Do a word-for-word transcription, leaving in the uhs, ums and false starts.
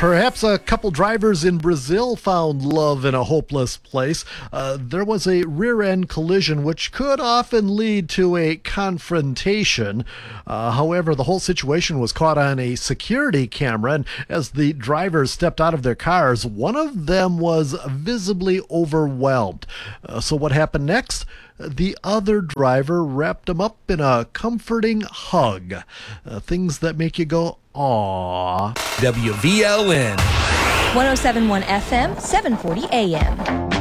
Perhaps a couple drivers in Brazil found love in a hopeless place. Uh, there was a rear-end collision which could often lead to a confrontation. Uh, however, the whole situation was caught on a security camera, and as the drivers stepped out of their cars, one of them was visibly overwhelmed. Uh, so what happened next? The other driver wrapped him up in a comforting hug. Uh, things that make you go, aww. W V L N one oh seven point one F M, seven forty A M.